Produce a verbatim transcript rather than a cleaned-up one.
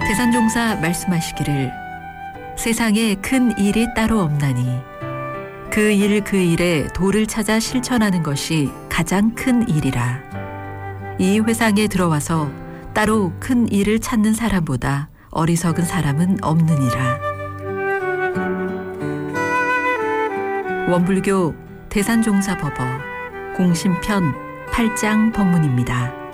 대산종사 말씀하시기를 세상에 큰 일이 따로 없나니 그 일 그 일에 도를 찾아 실천하는 것이 가장 큰 일이라. 이 회상에 들어와서 따로 큰 일을 찾는 사람보다 어리석은 사람은 없느니라. 원불교 대산종사법어 공심편 팔 장 법문입니다.